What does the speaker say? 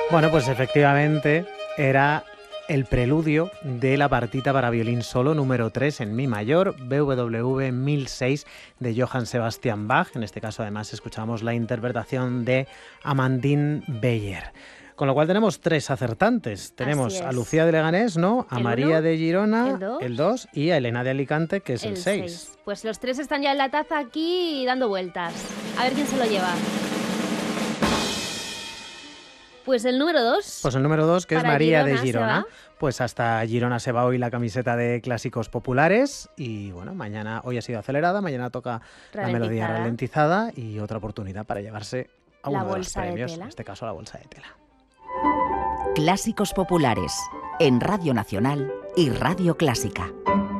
Bueno, pues efectivamente era el preludio de la partita para violín solo número 3 en mi mayor, BWV 1006 de Johann Sebastian Bach. En este caso, además, escuchamos la interpretación de Amandine Beyer. Con lo cual tenemos 3 acertantes. Tenemos a Lucía de Leganés, ¿no? A María de Girona, el 2, y a Elena de Alicante, que es el 6. Pues los 3 están ya en la taza aquí dando vueltas. A ver quién se lo lleva. Pues el número 2. Pues el número 2, que es María de Girona. Se pues hasta Girona se va hoy la camiseta de clásicos populares. Y bueno, hoy ha sido acelerada, mañana toca la melodía ralentizada y otra oportunidad para llevarse a uno de los premios, en este caso la bolsa de tela. Clásicos populares en Radio Nacional y Radio Clásica.